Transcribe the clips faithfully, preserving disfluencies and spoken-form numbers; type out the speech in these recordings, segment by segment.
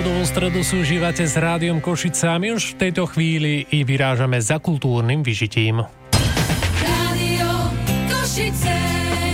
Ľudovú stredu súžívate s Rádiom Košice a my už v tejto chvíli i vyrážame za kultúrnym vyžitím. Rádio Košice.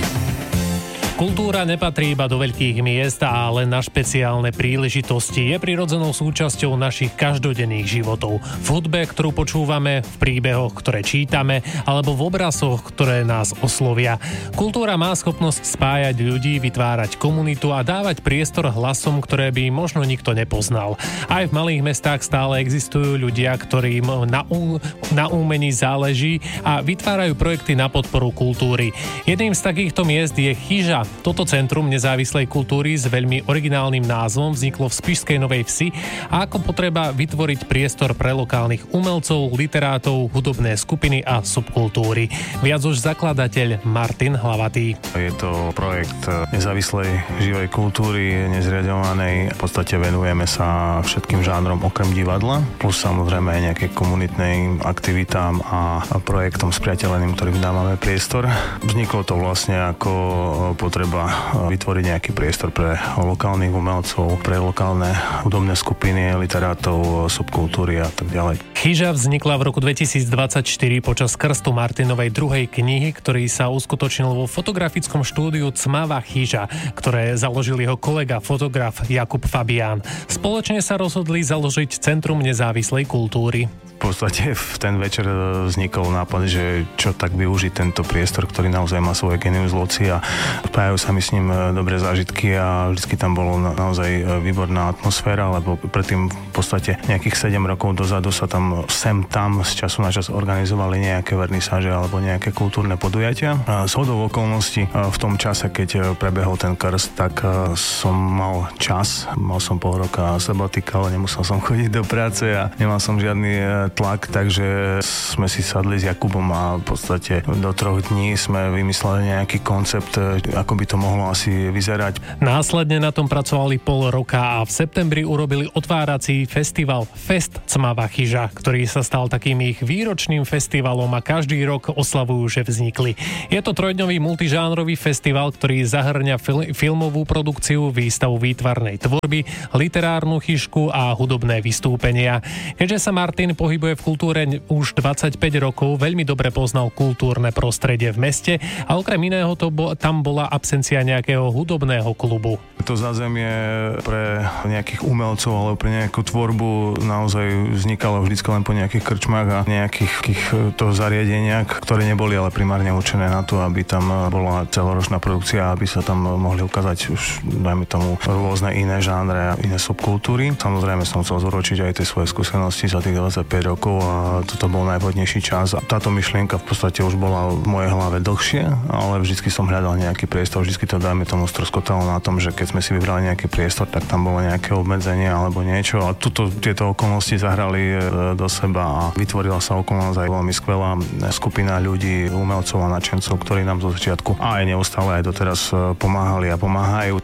Kultúra nepatrí iba do veľkých miest, ale na špeciálne príležitosti. Je prirodzenou súčasťou našich každodenných životov. V hudbe, ktorú počúvame, v príbehoch, ktoré čítame, alebo v obrazoch, ktoré nás oslovia. Kultúra má schopnosť spájať ľudí, vytvárať komunitu a dávať priestor hlasom, ktoré by možno nikto nepoznal. Aj v malých mestách stále existujú ľudia, ktorým na, um, na umení záleží a vytvárajú projekty na podporu kultúry. Jedným z takýchto miest je Chyža. Toto centrum nezávislej kultúry s veľmi originálnym názvom vzniklo v spišskej Novej Vsi a ako potreba vytvoriť priestor pre lokálnych umelcov, literátov, hudobné skupiny a subkultúry. Viac už zakladateľ Martin Hlavatý. Je to projekt nezávislej živej kultúry, nezriaďovanej. V podstate venujeme sa všetkým žánrom okrem divadla, plus samozrejme aj nejaké komunitným aktivitám a projektom spriateľeným, ktorým dávame priestor. Vzniklo to vlastne ako potreba treba vytvoriť nejaký priestor pre lokálnych umelcov, pre lokálne hudobné skupiny, literátov, subkultúry a tak ďalej. Chyža vznikla v roku dvetisícdvadsaťštyri počas krstu Martinovej druhej knihy, ktorý sa uskutočnil vo fotografickom štúdiu Cmavá chyža, ktoré založil jeho kolega fotograf Jakub Fabián. Spoločne sa rozhodli založiť Centrum nezávislej kultúry. V podstate v ten večer vznikol nápad, že čo tak využiť tento priestor, ktorý naozaj má svoje genius loci a spájajú sa mi s ním dobré zážitky a vždycky tam bolo naozaj výborná atmosféra, lebo predtým v podstate nejakých sedem rokov dozadu sa tam sem tam z času na čas organizovali nejaké vernisáže alebo nejaké kultúrne podujatia. A z hodou okolností v tom čase, keď prebehol ten krst, tak som mal čas, mal som pol roka sabatika, ale nemusel som chodiť do práce a nemal som žiadny tlak, takže sme si sadli s Jakubom a v podstate do troch dní sme vymysleli nejaký koncept, ako by to mohlo asi vyzerať. Následne na tom pracovali pol roka a v septembri urobili otvárací festival Fest Cmavá chyža, ktorý sa stal takým ich výročným festivalom a každý rok oslavujú, že vznikli. Je to trojdňový multižánrový festival, ktorý zahrňa fil- filmovú produkciu, výstavu výtvarnej tvorby, literárnu chyžku a hudobné vystúpenia. Keďže sa Martin pohybuje v kultúre už dvadsaťpäť rokov, veľmi dobre poznal kultúrne prostredie v meste a okrem iného to bo, tam bola absencia nejakého hudobného klubu. To zázemie pre nejakých umelcov alebo pre nejakú tvorbu naozaj vznikalo vždycky len po nejakých krčmách a nejakých to zariadeniach, ktoré neboli ale primárne určené na to, aby tam bola celoročná produkcia, aby sa tam mohli ukázať už, dajme tomu, rôzne iné žánre a iné subkultúry. Samozrejme som chcel zúročiť aj tie svoje skúsenosti za tých dvadsaťpäť rokov a toto bol najvhodnejší čas. A táto myšlienka v podstate už bola v mojej hlave dlhšie, ale vždycky som hľadal nejaký priestor, vždycky to dajme tomu stroskotalo na tom, že keď sme si vybrali nejaký priestor, tak tam bolo nejaké obmedzenie alebo niečo a tuto tieto okolnosti zahrali do seba a vytvorila sa okolo nás aj veľmi skvelá skupina ľudí, umelcov a nadšencov, ktorí nám zo začiatku a aj neustále aj doteraz pomáhali a pomáhajú.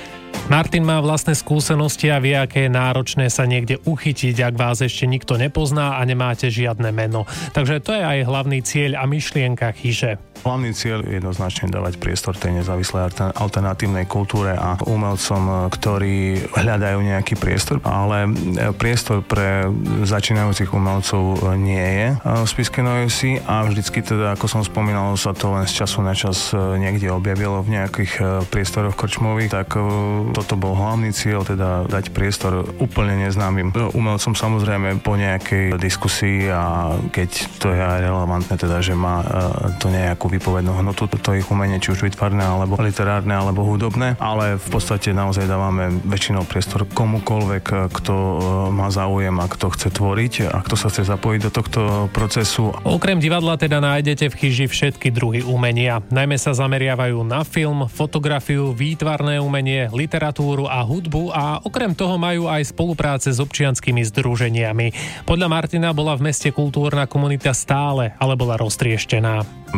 Martin má vlastné skúsenosti a vie, aké je náročné sa niekde uchytiť, ak vás ešte nikto nepozná a nemáte žiadne meno. Takže to je aj hlavný cieľ a myšlienka Chyže. Hlavný cieľ je jednoznačne dávať priestor tej nezávislej alternatívnej kultúre a umelcom, ktorí hľadajú nejaký priestor, ale priestor pre začínajúcich umelcov nie je v spišskej Novej Vsi a vždycky teda, ako som spomínal, sa to len z času na čas niekde objavilo v nejakých priestoroch krčmových, tak toto bol hlavný cieľ, teda dať priestor úplne neznámym umelcom, samozrejme po nejakej diskusii a keď to je aj relevantné, teda, že má to nejakú výpovednú hodnotu, to ich umenie, či už vytvarné, alebo literárne, alebo hudobné, ale v podstate naozaj dávame väčšinou priestor komukoľvek, kto má záujem a kto chce tvoriť a kto sa chce zapojiť do tohto procesu. Okrem divadla teda nájdete v Chyži všetky druhy umenia. Najmä sa zameriavajú na film, fotografiu, výtvarné umenie, literatúru a hudbu a okrem toho majú aj spolupráce s občianskými združeniami. Podľa Martina bola v meste kultúrna komunita stále, ale bola roztrieštená. Myslím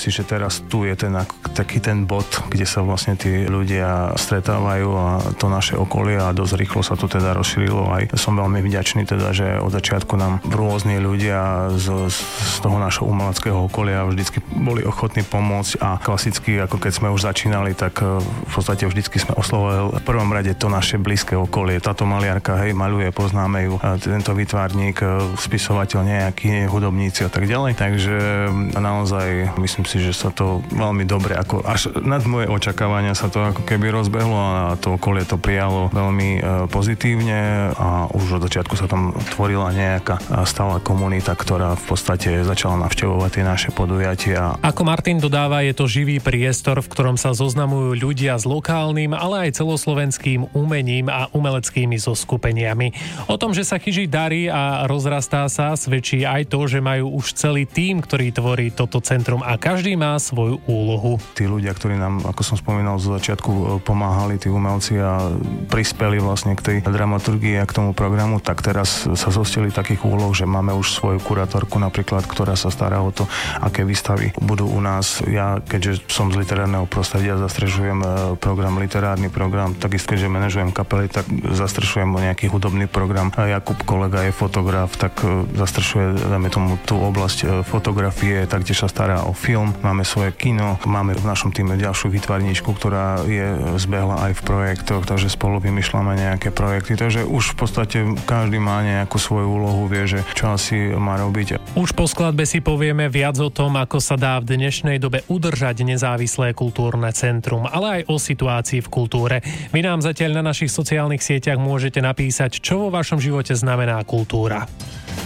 si, že teraz tu je ten taký ten bod, kde sa vlastne tí ľudia stretávajú a to naše okolie a dosť rýchlo sa to teda rozšírilo. Aj som veľmi vďačný teda, že od začiatku nám rôzni ľudia z, z toho našho umeleckého okolia vždycky boli ochotní pomôcť a klasicky, ako keď sme už začínali, tak v podstate vždycky sme oslovili v prvom rade to naše blízke okolie. Táto maliarka, hej, maľuje, poznáme ju, a tento výtvarník, spisovateľ nejaký, hudobníci a tak ďalej. Takže naozaj myslím si, že sa to veľmi dobre, ako až nad moje očakávania sa to ako keby rozbehlo a to okolie to prijalo veľmi pozitívne a už od začiatku sa tam tvorila nejaká stála komunita, ktorá v podstate začala navštevovať tie naše podujatia. Ako Martin dodáva, je to živý priestor, v ktorom sa zoznamujú ľudia s lokálnym, ale aj celoslovenským umením a umeleckými zoskupeniami. O tom, že sa chyži darí a rozrastá sa, svedčí aj to, že majú už celý tím, ktorý tvorí toto centrum a každý má svoju úlohu. Tí ľudia, ktorí nám, ako som spomínal, zo začiatku pomáhali, tí umelci a prispeli vlastne k tej dramaturgii a k tomu programu, tak teraz sa zostili takých úloh, že máme už svoju kurátorku napríklad, ktorá sa stará o to, aké výstavy budú u nás. Ja, keďže som z literárneho prostredia, zastrešujem program, literárny program, takisto, keďže manažujem kapely, tak zastrešujem nejaký hudobný program. Jakub, kolega, je fotograf, tak zastrešuje, dáme tomu, tú oblasť fotografie, taktiež sa stará o film. Máme svoje kino, máme v našom týme ďalšiu výtvarníčku, ktorá je zbehla aj v projektoch, takže spolu vymýšľame nejaké projekty. Takže už v podstate každý má nejakú svoju úlohu, vie, že čo asi má robiť. Už po skladbe si povieme viac o tom, ako sa dá v dnešnej dobe udržať nezávislé kultúrne centrum, ale aj o situácii v kultúre. Vy nám zatiaľ na našich sociálnych sieťach môžete napísať, čo vo vašom živote znamená kultúra.